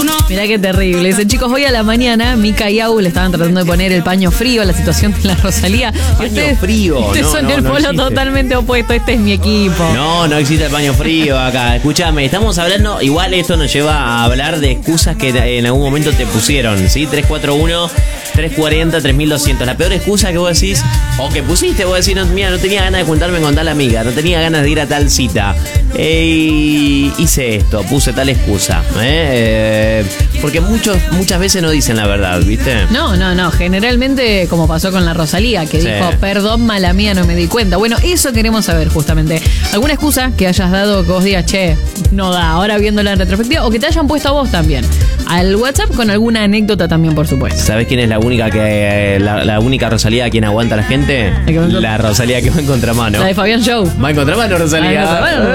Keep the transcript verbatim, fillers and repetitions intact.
Mirá qué terrible. Dicen, chicos, hoy a la mañana Mica y Au le estaban tratando de poner el paño frío a la situación de la Rosalía. Paño ustedes, frío, ustedes no, son no, el no polo existe. totalmente opuesto. Este es mi equipo. No, no existe el paño frío acá. Escúchame, estamos hablando, igual esto nos lleva a hablar de excusas que en algún momento te pusieron, ¿sí? tres cuatro uno, tres cuatro cero, tres mil doscientos. La peor excusa que vos decís, o que pusiste, vos decís, no, mira, no tenía ganas de juntarme con tal amiga, no tenía ganas de ir a tal cita. Eh, hice esto, puse tal excusa. ¿eh? Eh, porque muchos, muchas veces no dicen la verdad, ¿viste? No, no, no. Generalmente, como pasó con la Rosalía, que Sí. dijo, perdón, mala mía, no me di cuenta. Bueno, eso queremos saber justamente. ¿Alguna excusa que hayas dado que vos digas, che, no da, ahora viéndola en retrospectiva? O que te hayan puesto a vos también. Al WhatsApp con alguna anécdota también, por supuesto. ¿Sabés quién es la única que la, la única Rosalía a quien aguanta la gente? La que va en contra- La Rosalía que va en contramano. La de Fabián Show. Va en contramano, Rosalía. Va en contramano.